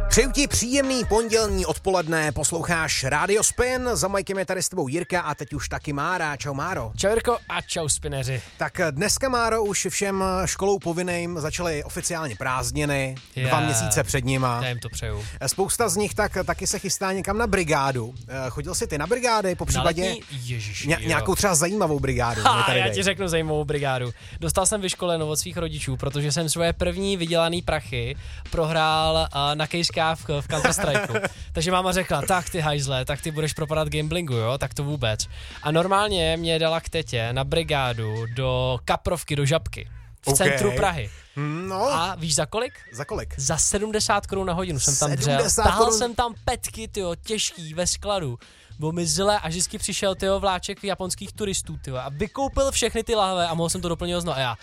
Přeju ti příjemný pondělní odpoledne, posloucháš Radio Spin, za Majkem je tady s tebou Jirka a teď už taky Mára. Čau Máro. Čau Jirko a čau spineři. Tak dneska Máro už všem školou povinným začaly oficiálně prázdniny, 2 měsíce před nima. Já jim to přeju. Spousta z nich taky se chystá někam na brigádu. Chodil jsi ty na brigády, po případě nějakou třeba zajímavou brigádu? Já ti řeknu zajímavou brigádu. Dostal jsem vyškoleno od svých rodičů, protože jsem svoje první vydělaný prachy prohrál na kejskách v Counter-Strikeu. Takže máma řekla, tak ty hajzle, tak ty budeš propadat gamblingu, jo, tak to vůbec. A normálně mě dala k tetě na brigádu do Kaprovky, do Žabky. V centru Prahy. No. A víš za kolik? Za kolik? Za 70 Kč na hodinu jsem tam dřel. Tahal jsem tam petky, tyjo, těžký, ve skladu. Bylo mi zle a vždycky přišel, tyjo, vláček japonských turistů, tyjo, a vykoupil všechny ty lahve a mohl jsem to doplnit znovu. A já,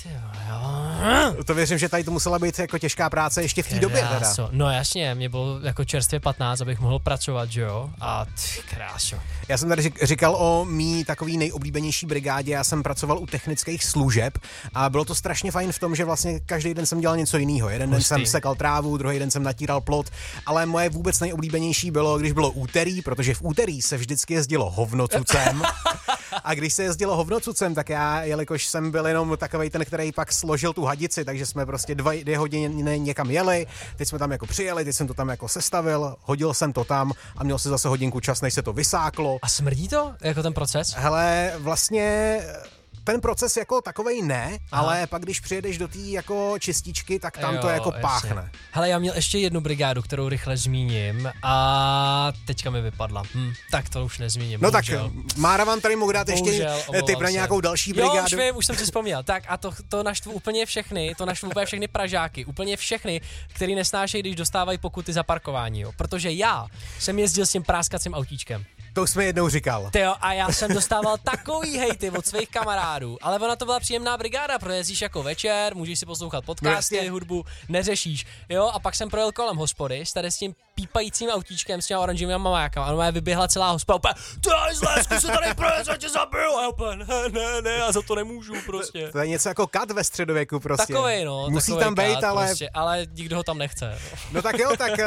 to věřím, že tady to musela být jako těžká práce ještě v té době teda. No jasně, mě bylo jako čerstvě 15, abych mohl pracovat, že jo? A kráso. Já jsem tady říkal o mý takový nejoblíbenější brigádě, já jsem pracoval u technických služeb a bylo to strašně fajn v tom, že vlastně každý den jsem dělal něco jiného. Jeden den jsem sekal trávu, druhý den jsem natíral plot, ale moje vůbec nejoblíbenější bylo, když bylo úterý, protože v úterý se vždycky jezdilo hovnocucem. A když se jezdilo hovnocucem, tak já, jelikož jsem byl jenom takovej ten, který pak složil tu hadici, takže jsme prostě 2 hodiny někam jeli, teď jsme tam jako přijeli, teď jsem to tam jako sestavil, hodil jsem to tam a měl si zase hodinku čas, než se to vysáklo. A smrdí to, jako ten proces? Hele, vlastně ten proces jako takovej ne, ale pak když přijedeš do té jako čističky, tak tam to jako páchne. Hele, já měl ještě jednu brigádu, kterou rychle zmíním a teďka mi vypadla. Tak to už nezmíním. No bohužel. Tak Mára vám tady mohu dát ještě tip na nějakou další brigádu. Jo, už jsem si vzpomněl. Tak a to naštvu úplně všechny, všechny Pražáky, úplně všechny, který nesnášejí, když dostávají pokuty za parkování, jo. Protože já jsem jezdil s tím práskacím autíčkem. To už jsme jednou říkal. Tyjo, a já jsem dostával takový hejty od svých kamarádů, ale ona to byla příjemná brigáda, projezdíš jako večer, můžeš si poslouchat podcasty, hudbu, neřešíš, jo, a pak jsem projel kolem hospody, tady s tím pípajícím autíčkem, s těma oranžovými mamákama, a ona vyběhla celá hospoda, úplně, ty zlesku se tady projet, já tě zabiju, a já úplně, ne, já za to nemůžu prostě. To je něco jako kat ve středověku prostě. Takovej, no. Musí tam být, ale... Prostě, ale nikdo ho tam nechce. No tak jo, tak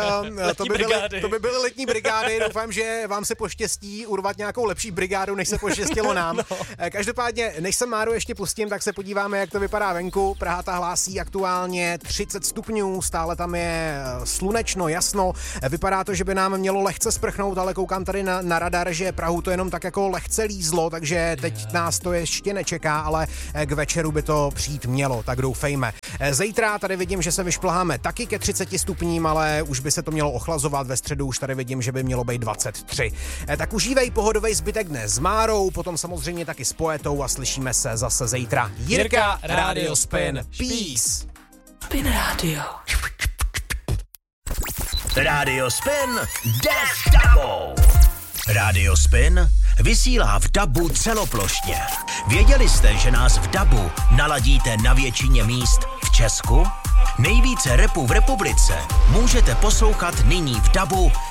to by byly letní brigády, doufám, že vám se poštěstí urvat nějakou lepší brigádu, než se poštěstilo nám. No. Každopádně, než se Máru ještě pustím, tak se podíváme, jak to vypadá venku. Praha ta hlásí aktuálně 30 stupňů, stále tam je slunečno, jasno. Vypadá to, že by nám mělo lehce sprchnout, ale koukám tady na radar, že Prahu to jenom tak jako lehce lízlo, takže teď nás to ještě nečeká, ale k večeru by to přijít mělo, tak doufejme. Zítra tady vidím, že se vyšplháme taky ke 30 stupním, ale už by se to mělo ochlazovat, ve středu už tady vidím, že by mělo být 23. Tak užívej pohodový zbytek dne s Márou, potom samozřejmě taky s Poetou a slyšíme se zase zítra. Jirka, Radio Spin, peace. Spin Radio. Radio Spin jde s dabou. Radio Spin vysílá v dabu celoplošně. Věděli jste, že nás v dabu naladíte na většině míst v Česku? Nejvíce rapu v republice můžete poslouchat nyní v dabu